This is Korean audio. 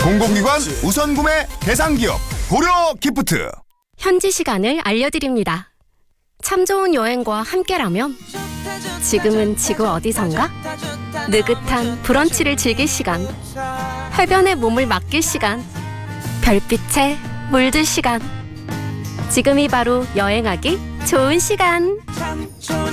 공공기관 우선 구매 대상 기업 고려 기프트. 현지 시간을 알려드립니다. 참 좋은 여행과 함께라면 지금은 지구 어디선가? 느긋한 브런치를 즐길 시간, 해변에 몸을 맡길 시간, 별빛에 물들 시간. 지금이 바로 여행하기 좋은 시간.